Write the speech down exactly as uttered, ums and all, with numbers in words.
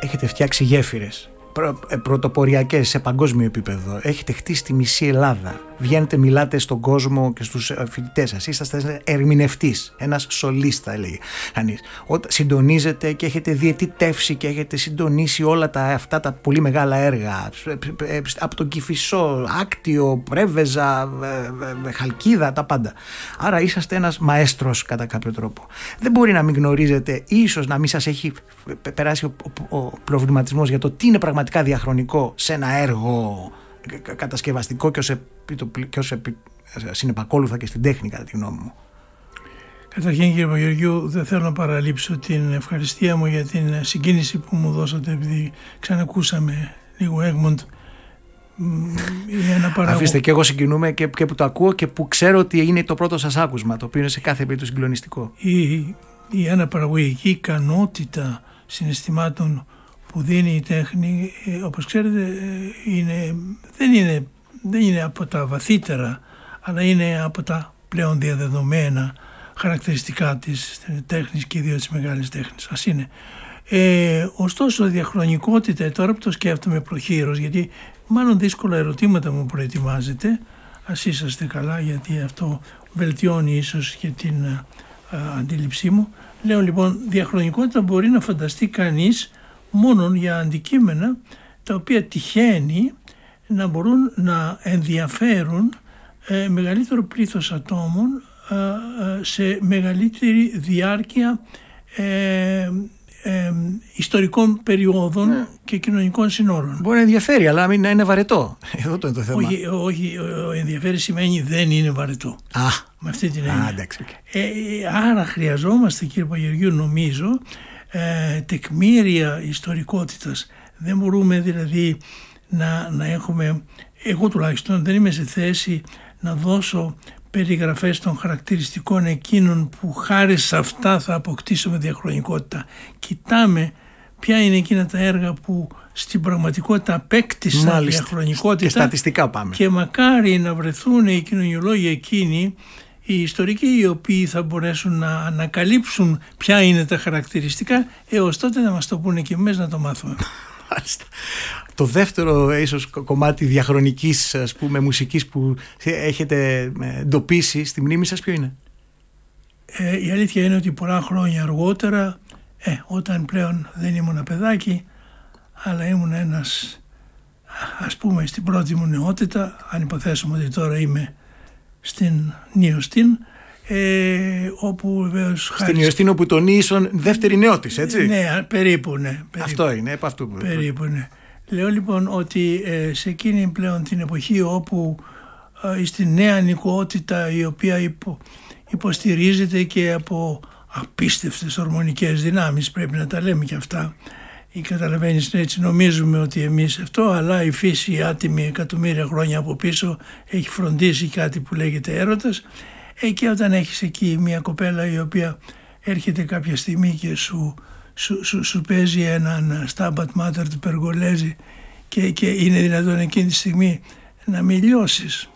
έχετε φτιάξει γέφυρες πρωτοποριακές σε παγκόσμιο επίπεδο. Έχετε χτίσει τη μισή Ελλάδα. Βγαίνετε, μιλάτε στον κόσμο και στους φοιτητές σας. Είσαστε ερμηνευτής, ένας σολίστα, έλεγε κανείς. Συντονίζετε και έχετε διαιτητεύσει και έχετε συντονίσει όλα τα, αυτά τα πολύ μεγάλα έργα. Από τον Κηφισό, Άκτιο, Πρέβεζα, Χαλκίδα, τα πάντα. Άρα είσαστε ένας μαέστρος κατά κάποιο τρόπο. Δεν μπορεί να μην γνωρίζετε, ίσως να μην σας έχει περάσει ο, ο, ο προβληματισμός για το τι είναι πραγματικά διαχρονικό σε ένα έργο κατασκευαστικό και ως, επί, και ως επί, συνεπακόλουθα και στην τέχνη, κατά τη γνώμη μου. Καταρχήν, κύριε Παπαγεωργιού, δεν θέλω να παραλείψω την ευχαριστία μου για την συγκίνηση που μου δώσατε, επειδή ξανακούσαμε λίγο Έγμοντ. Παραγω... Αφήστε, και εγώ συγκινούμαι και, και που το ακούω και που ξέρω ότι είναι το πρώτο σας άκουσμα, το οποίο είναι σε κάθε περίπτωση συγκλονιστικό. Η, η αναπαραγωγική ικανότητα συναισθημάτων που δίνει η τέχνη, όπως ξέρετε, είναι, δεν, είναι, δεν είναι από τα βαθύτερα, αλλά είναι από τα πλέον διαδεδομένα χαρακτηριστικά της τέχνης και ιδίως της μεγάλης τέχνης. Ας είναι. Ε, ωστόσο, διαχρονικότητα, τώρα που το σκέφτομαι προχείρως, γιατί μάλλον δύσκολα ερωτήματα μου προετοιμάζετε, ας είσαστε καλά, γιατί αυτό βελτιώνει ίσως και την α, αντίληψή μου. Λέω λοιπόν, διαχρονικότητα μπορεί να φανταστεί κανείς μόνον για αντικείμενα τα οποία τυχαίνει να μπορούν να ενδιαφέρουν ε, μεγαλύτερο πλήθος ατόμων ε, ε, σε μεγαλύτερη διάρκεια ε, ε, ιστορικών περιόδων ναι. και κοινωνικών συνόρων. Μπορεί να ενδιαφέρει, αλλά μην να είναι βαρετό. Εδώ το είναι το θέμα. Όχι, όχι, ενδιαφέρει σημαίνει δεν είναι βαρετό. Α, με αυτή την έννοια. Ε, άρα χρειαζόμαστε, κύριε Παπαγεωργιού, νομίζω, ε, τεκμήρια ιστορικότητας. Δεν μπορούμε δηλαδή να, να έχουμε, εγώ τουλάχιστον δεν είμαι σε θέση να δώσω περιγραφές των χαρακτηριστικών εκείνων που χάρη σε αυτά θα αποκτήσουμε διαχρονικότητα. Κοιτάμε ποια είναι εκείνα τα έργα που στην πραγματικότητα απέκτησαν Μάλιστα. διαχρονικότητα. Και στατιστικά πάμε. Και μακάρι να βρεθούν οι κοινωνιολόγοι εκείνοι, οι ιστορικοί, οι οποίοι θα μπορέσουν να ανακαλύψουν ποια είναι τα χαρακτηριστικά, έως τότε να μας το πούνε και εμείς να το μάθουμε. Το δεύτερο ίσως κομμάτι διαχρονικής, ας πούμε, μουσικής που έχετε εντοπίσει στη μνήμη σας, ποιο είναι? Ε, η αλήθεια είναι ότι πολλά χρόνια αργότερα, ε, όταν πλέον δεν ήμουν παιδάκι, αλλά ήμουν ένας, ας πούμε, στην πρώτη μου νεότητα, αν υποθέσουμε ότι τώρα είμαι στην Νιωστίν, ε, όπου βεβαίως... Στην Νιωστίν, όπου τον ίσον δεύτερη νεότης, έτσι? Ναι, περίπου, ναι. Περίπου, αυτό είναι, επ' αυτού που... Περίπου, ναι. Λέω λοιπόν ότι ε, σε εκείνη πλέον την εποχή όπου ε, στη νέα νοικότητα, η οποία υπο, υποστηρίζεται και από απίστευτες ορμονικές δυνάμεις, πρέπει να τα λέμε και αυτά, ή καταλαβαίνεις, έτσι νομίζουμε ότι εμείς αυτό, αλλά η φύση άτιμη εκατομμύρια χρόνια από πίσω έχει φροντίσει κάτι που λέγεται έρωτας. Ε, και όταν έχεις εκεί μια κοπέλα η οποία έρχεται κάποια στιγμή και σου, σου, σου, σου παίζει έναν Stabat Mater του Περγολέζη και, και είναι δυνατόν εκείνη τη στιγμή να μην λιώσεις.